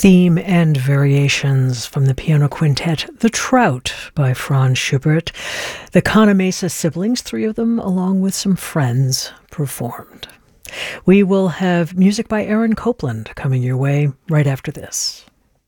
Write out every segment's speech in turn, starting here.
Theme and variations from the piano quintet The Trout by Franz Schubert. The Canamesa siblings, three of them, along with some friends, performed. We will have music by Aaron Copland coming your way right after this.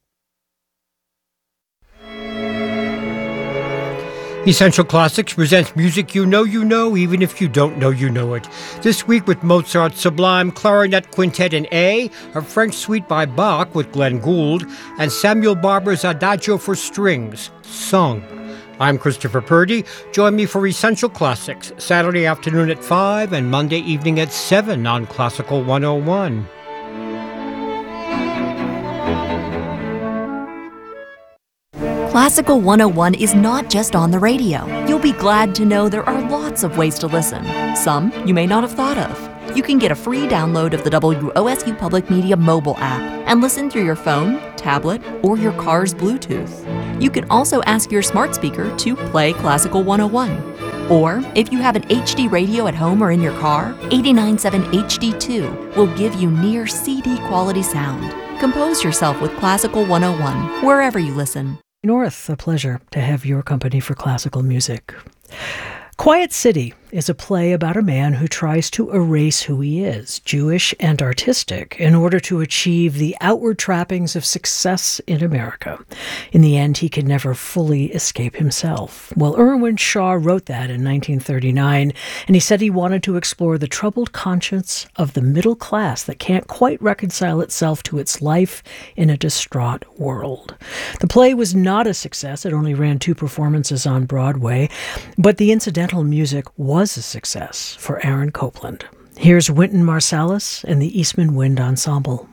Essential Classics presents music you know, even if you don't know you know it. This week with Mozart's Sublime Clarinet Quintet in A, a French suite by Bach with Glenn Gould, and Samuel Barber's Adagio for Strings, sung. I'm Christopher Purdy. Join me for Essential Classics, Saturday afternoon at 5 and Monday evening at 7 on Classical 101. Classical 101 is not just on the radio. You'll be glad to know there are lots of ways to listen. Some you may not have thought of. You can get a free download of the WOSU Public Media mobile app and listen through your phone, tablet, or your car's Bluetooth. You can also ask your smart speaker to play Classical 101. Or, if you have an HD radio at home or in your car, 89.7 HD2 will give you near CD quality sound. Compose yourself with Classical 101 wherever you listen. North, a pleasure to have your company for classical music. Quiet City is a play about a man who tries to erase who he is, Jewish and artistic, in order to achieve the outward trappings of success in America. In the end, he can never fully escape himself. Well, Irwin Shaw wrote that in 1939, and he said he wanted to explore the troubled conscience of the middle class that can't quite reconcile itself to its life in a distraught world. The play was not a success. It only ran 2 performances on Broadway, but the incidental music was a success for Aaron Copland. Here's Wynton Marsalis and the Eastman Wind Ensemble.